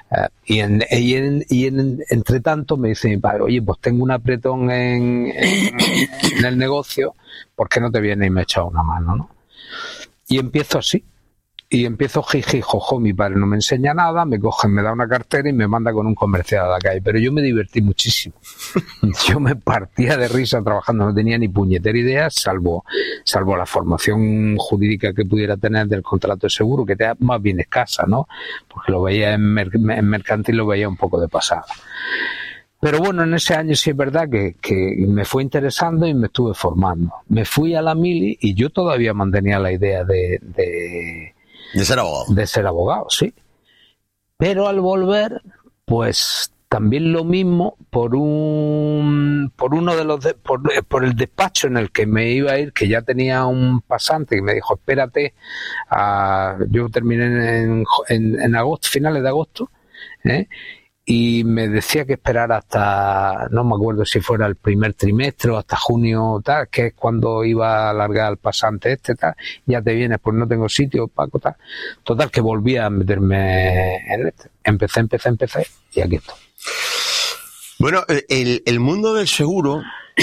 Entre tanto me dice mi padre, oye, pues tengo un apretón en el negocio, ¿por qué no te vienes y me echas una mano, no? Y empiezo así. Y empiezo jiji, jojo, mi padre no me enseña nada, me coge, me da una cartera y me manda con un comercial a la calle. Pero yo me divertí muchísimo. Yo me partía de risa trabajando, no tenía ni puñetera idea, salvo la formación jurídica que pudiera tener del contrato de seguro, que era más bien escasa, ¿no? Porque lo veía en mercantil, lo veía un poco de pasada. Pero bueno, en ese año sí es verdad que me fue interesando y me estuve formando. Me fui a la mili y yo todavía mantenía la idea de ser abogado. De ser abogado, sí. Pero al volver, pues también lo mismo por el despacho en el que me iba a ir, que ya tenía un pasante que me dijo, espérate, yo terminé en agosto, finales de agosto, y me decía que esperar hasta, no me acuerdo si fuera el primer trimestre o hasta junio, tal, que es cuando iba a alargar el pasante tal, ya te vienes, pues no tengo sitio, Paco, tal. Total, que volví a meterme en este. Empecé y aquí estoy. Bueno, el mundo del seguro,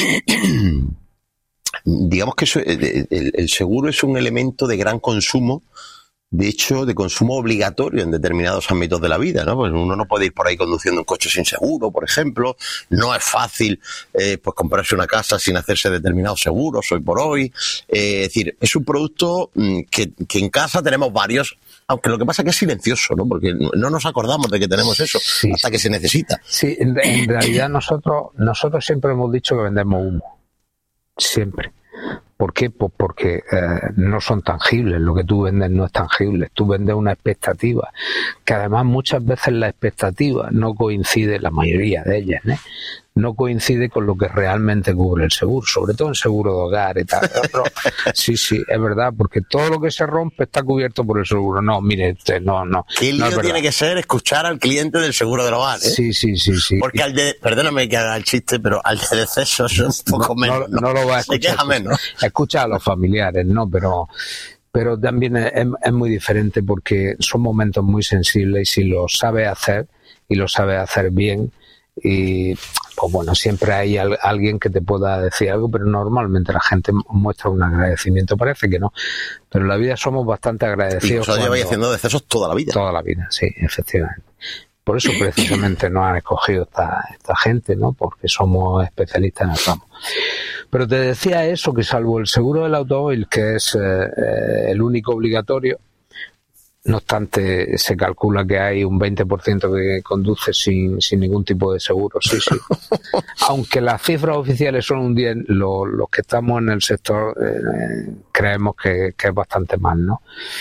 digamos que el seguro es un elemento de gran consumo, de hecho, de consumo obligatorio en determinados ámbitos de la vida, ¿no? Pues uno no puede ir por ahí conduciendo un coche sin seguro, por ejemplo. No es fácil, pues comprarse una casa sin hacerse determinados seguros hoy por hoy. Es decir, es un producto que en casa tenemos varios, aunque lo que pasa es que es silencioso, ¿no? Porque no nos acordamos de que tenemos eso hasta que se necesita. Sí, en realidad nosotros siempre hemos dicho que vendemos humo. Siempre. ¿Por qué? Pues porque no son tangibles, lo que tú vendes no es tangible, tú vendes una expectativa, que además muchas veces la expectativa no coincide, la mayoría de ellas, no coincide con lo que realmente cubre el seguro, sobre todo en seguro de hogar y tal. Pero, sí, es verdad, porque todo lo que se rompe está cubierto por el seguro. No, mire, no. Qué lío tiene que ser escuchar al cliente del seguro del hogar, ¿eh? Sí. Porque perdóname que haga el chiste, pero al de deceso es un poco menos. No lo va a escuchar. Se queja menos. Escucha a los familiares, ¿no? Pero también es muy diferente porque son momentos muy sensibles y si lo sabes hacer y lo sabes hacer bien, y pues bueno, siempre hay alguien que te pueda decir algo, pero normalmente la gente muestra un agradecimiento, parece que no, pero en la vida somos bastante agradecidos. Y vosotros lleváis haciendo decesos toda la vida. Toda la vida, sí, efectivamente. Por eso precisamente nos han escogido esta gente, ¿no? Porque somos especialistas en el ramo. Pero te decía eso, que salvo el seguro del automóvil, que es el único obligatorio, no obstante, se calcula que hay un 20% que conduce sin ningún tipo de seguro, sí. Aunque las cifras oficiales son un 10, los que estamos en el sector creemos que es bastante más, ¿no?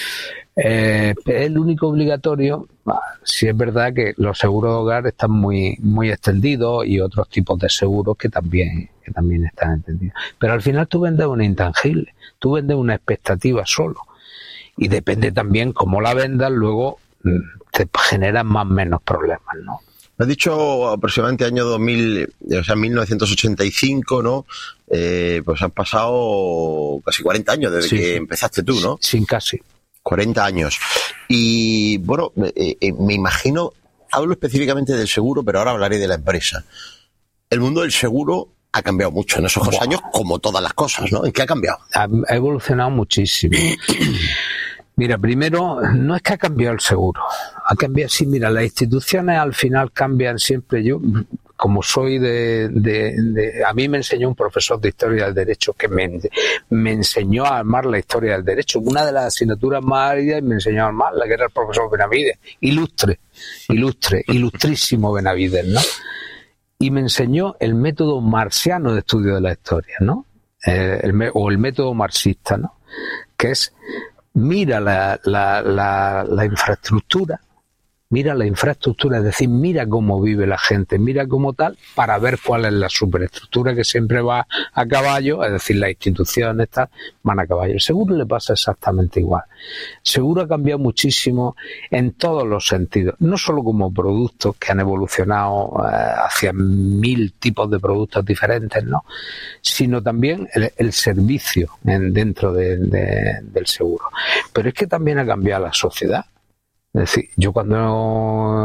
El único obligatorio, sí es verdad que los seguros de hogar están muy extendidos y otros tipos de seguros que también están extendidos. Pero al final tú vendes una intangible, tú vendes una expectativa solo. Y depende también cómo la vendas, luego te generan más o menos problemas, ¿no? Me has dicho aproximadamente año 2000, o sea, 1985, ¿no? Pues han pasado casi 40 años desde que empezaste tú, ¿no? Sí, casi. 40 años. Y bueno, me imagino, hablo específicamente del seguro, pero ahora hablaré de la empresa. El mundo del seguro ha cambiado mucho en esos años, como todas las cosas, ¿no? ¿En qué ha cambiado? Ha evolucionado muchísimo. Mira, primero, no es que ha cambiado el seguro. Ha cambiado, sí, mira, las instituciones al final cambian siempre. Yo, como soy a mí me enseñó un profesor de Historia del Derecho que me enseñó a armar la Historia del Derecho. Una de las asignaturas más áridas me enseñó a armarla, que era el profesor Benavides. Ilustrísimo Benavides, ¿no? Y me enseñó el método marxiano de estudio de la historia, ¿no? O el método marxista, ¿no? Que es, mira la infraestructura, es decir, mira cómo vive la gente, mira cómo tal, para ver cuál es la superestructura que siempre va a caballo, es decir, las instituciones tal, van a caballo. El seguro le pasa exactamente igual. El seguro ha cambiado muchísimo en todos los sentidos, no solo como productos que han evolucionado hacia 1000 tipos de productos diferentes, ¿no? Sino también el servicio dentro del seguro. Pero es que también ha cambiado la sociedad. Es decir, yo cuando